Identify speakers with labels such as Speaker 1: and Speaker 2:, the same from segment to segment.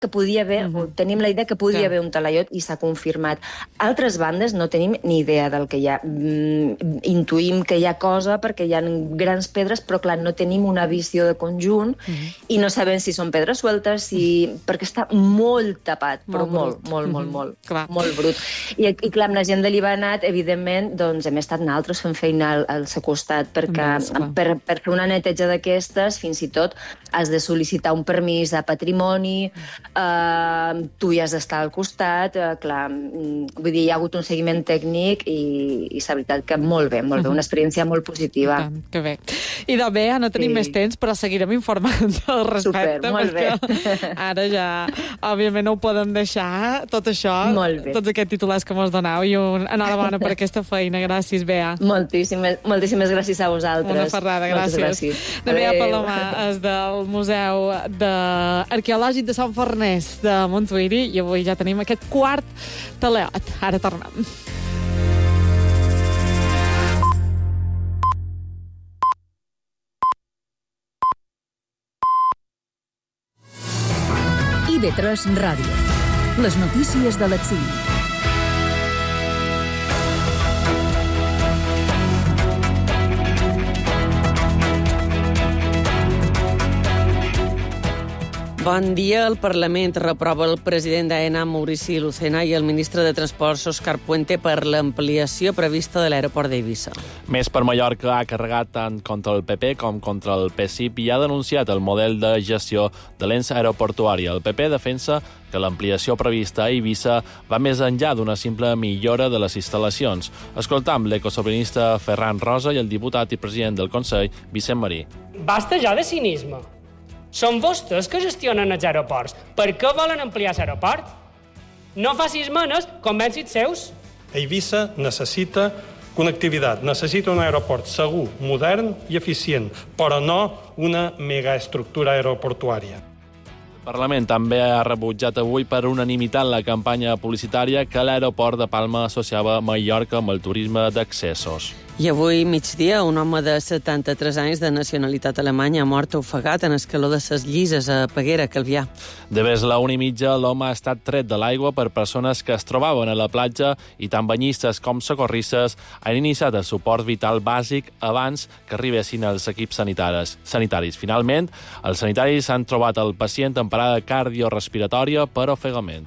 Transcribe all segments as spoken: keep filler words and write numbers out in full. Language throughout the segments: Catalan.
Speaker 1: que podia haver,
Speaker 2: Uh-huh.
Speaker 1: tenim la idea que podia
Speaker 2: Clar.
Speaker 1: haver un talaiot i s'ha confirmat. Altres bandes no tenim ni idea del que hi ha. Mm, intuïm que hi ha cosa perquè hi ha grans pedres, però clar, no tenim una visió de conjunt
Speaker 2: Uh-huh.
Speaker 1: i no sabem si són pedres sueltes, si... perquè està molt tapat, però
Speaker 2: Molt
Speaker 1: molt,
Speaker 2: brut.
Speaker 1: molt, molt,
Speaker 2: Mhm.
Speaker 1: molt,
Speaker 2: Clar.
Speaker 1: molt brut. I, I clar, amb la gent de l'Ibanat, evidentment, doncs hem estat nosaltres fent feina al, al seu costat, perquè
Speaker 2: Ves, clar.
Speaker 1: per, per fer una neteja d'aquestes, fins i tot has de sol·licitar un permís de patrimoni, eh, tu hi has d'estar al costat, eh, clar, mm, vull dir, hi ha hagut un seguiment tècnic i, i la veritat que molt bé, molt bé, una experiència molt positiva.
Speaker 2: Tant, que bé. I de bé, no tenim
Speaker 1: Sí.
Speaker 2: més temps, però seguirem informant al respecte.
Speaker 1: Super, molt bé.
Speaker 2: perquè ara ja, òbviament, no ho podem deixar, tot això,
Speaker 1: Molt bé.
Speaker 2: tots aquests titulars que mos donau, i un enhorabona per aquesta feina. Gràcies, Bea.
Speaker 1: Moltíssimes, moltíssimes gràcies a vosaltres.
Speaker 2: Una ferrada,
Speaker 1: Moltes
Speaker 2: gràcies.
Speaker 1: gràcies.
Speaker 2: De Bea
Speaker 1: Adéu.
Speaker 2: Palomar és del Museu de... Arqueològic de Sant Farners de Montuïri, i avui ja tenim aquest quart talaiot. Ara tornem.
Speaker 3: I V tres Ràdio. Les notícies de l'exili.
Speaker 4: Bon dia. El Parlament reprova el president d'AENA, Maurici Lucena, i el ministre de Transports, Òscar Puente, per l'ampliació prevista de l'aeroport d'Eivissa.
Speaker 5: Més per Mallorca ha carregat tant contra el P P com contra el P S I P i ha denunciat el model de gestió de l'ens aeroportuària. El P P defensa que l'ampliació prevista a Eivissa va més enllà d'una simple millora de les instal·lacions. Escoltam l'ecosobiranista Ferran Rosa i el diputat i president del Consell, Vicent Marí.
Speaker 6: Basta ja de cinisme. Són vostès que gestionen els aeroports. Per què volen ampliar l'aeroport? No facis menes, convencis seus.
Speaker 7: Eivissa necessita connectivitat, necessita un aeroport segur, modern i eficient, però no una megaestructura aeroportuària.
Speaker 5: El Parlament també ha rebutjat avui per unanimitat la campanya publicitària que l'aeroport de Palma associava Mallorca amb el turisme d'accessos.
Speaker 4: I avui, migdia, un home de setanta-tres anys de nacionalitat alemanya ha mort ofegat en el calor de ses Llises a Peguera, Calvià.
Speaker 5: De vés la una i mitja, l'home ha estat tret de l'aigua per persones que es trobaven a la platja i tant banyistes com socorristes han iniciat el suport vital bàsic abans que arribessin els equips sanitaris. sanitaris. Finalment, els sanitaris han trobat el pacient en parada cardiorespiratòria per ofegament.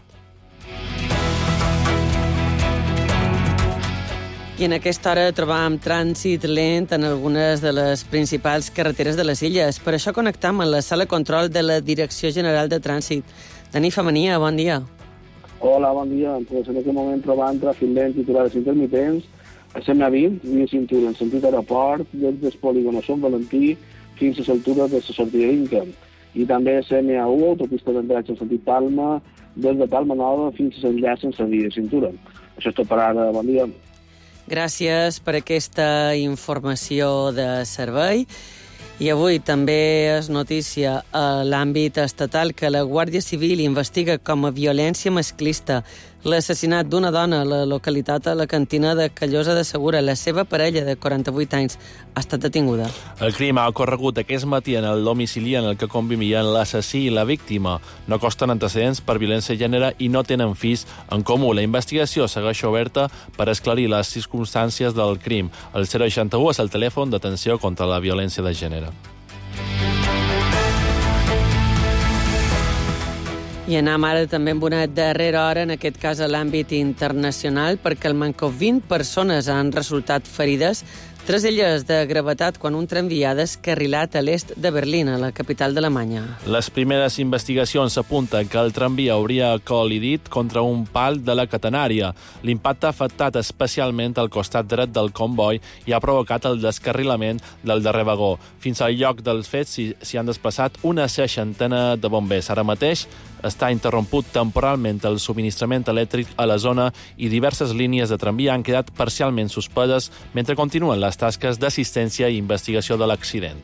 Speaker 4: I en aquesta hora trobàvem trànsit lent en algunes de les principals carreteres de les illes. Per això connectam amb la sala control de la Direcció General de Trànsit. Dani Famania, bon dia.
Speaker 8: Hola, bon dia. Pues en aquest moment trobant tràfic lent i aturades intermitents a C M A vint, via cintura en sentit aeroport, des del polígon a Sant Valentí fins a l'altura de la sortida d'Inca. I també C M A u, autopista d'entratge en sentit Palma, des de Palma Nova fins a l'enllaç en la via cintura. Això és tot per ara. Bon dia.
Speaker 4: Gràcies per aquesta informació de servei. I avui també és notícia a l'àmbit estatal que la Guàrdia Civil investiga com a violència masclista l'assassinat d'una dona a la localitat a la cantina de Callosa de Segura. La seva parella, de quaranta-vuit anys, ha estat detinguda.
Speaker 5: El crim ha ocorregut aquest matí en el domicili en el que convivien l'assassí i la víctima. No costen antecedents per violència de gènere i no tenen fills en comú. La investigació segueix oberta per esclarir les circumstàncies del crim. El zero seixanta u és el telèfon d'atenció contra la violència de gènere.
Speaker 4: I anem ara també amb una darrera hora, en aquest cas a l'àmbit internacional, perquè almenys vint persones han resultat ferides, tres d'elles de gravetat, quan un tramvia ha descarrilat a l'est de Berlín, a la capital d'Alemanya.
Speaker 5: Les primeres investigacions apunten que el tramvia hauria col·lidit contra un pal de la catenària. L'impacte ha afectat especialment el costat dret del comboi i ha provocat el descarrilament del darrer vagó. Fins al lloc dels fets s'hi han desplaçat una seixantena de bombers. Ara mateix està interromput temporalment el subministrament elèctric a la zona i diverses línies de tramvia han quedat parcialment suspeses mentre continuen les tasques d'assistència i investigació de l'accident.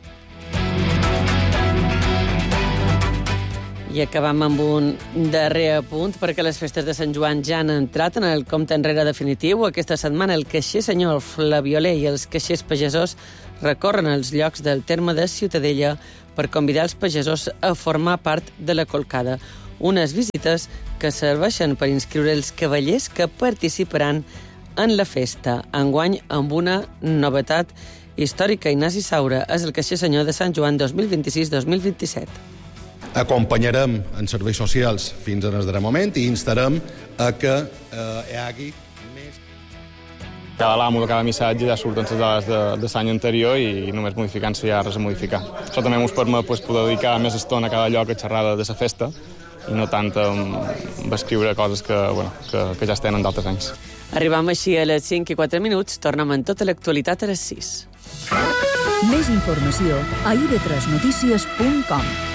Speaker 4: I acabam amb un darrer apunt, perquè les festes de Sant Joan ja han entrat en el compte enrere definitiu. Aquesta setmana el caixer senyor Flavioler i els caixers pagesos recorren els llocs del terme de Ciutadella per convidar els pagesos a formar part de la colcada. unes visites que serveixen per inscriure els cavallers que participaran en la festa. Enguany, amb una novetat històrica. Ignasi Saura és el caixer senyor de Sant Joan dos mil vint-i-sis dos mil vint-i-set.
Speaker 9: Acompanyarem en serveis socials fins en el darrer moment i instarem a que eh, hi hagi més...
Speaker 10: Cada l'amo de cada missatge ja surten les dades de, de l'any anterior i només modificant-se hi ha res a modificar. Això també ens permet pues, poder dedicar més estona a cada lloc a xerrada de la festa i no tant a, a escriure coses que, bueno, que, que ja es tenen d'altres anys.
Speaker 4: Arribam així a les cinc i quatre minuts, tornem en tota l'actualitat a les sis.
Speaker 3: Més informació a i ve tres notícies punt com.